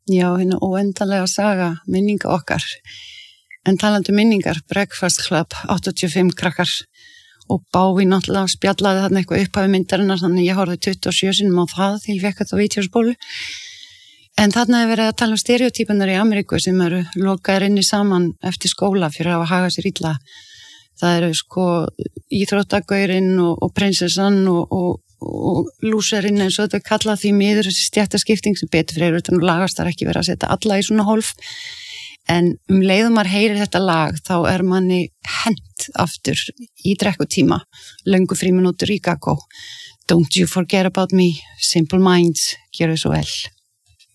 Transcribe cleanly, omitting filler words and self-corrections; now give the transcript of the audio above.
Já, hérna óendanlega saga minninga okkar. En talandi minningar, Breakfast Club, 85 krakkar og Bávi náttúrulega spjallaði þarna eitthvað upphafi myndarinnar, þannig ég horfði 27 sinnum á það því ég fekk þetta á vítjósbólu. En þarna er verið að tala stereotypunar í Ameríku sem eru lokaðir inni saman eftir skóla fyrir að haga sér illa. Það eru sko íþróttagaurinn og prinsessan og lúserinn eins og þetta kalla því miður þessi stéttaskipting sem betur fyrir utan og lagast þar ekki verið að setja alla í svona hólf. En leiðum maður heyrir þetta lag þá er manni hent aftur í drekkutíma, löngu fríminútur í Gaggo. Don't you forget about me, Simple Minds, gjörðu svo vel.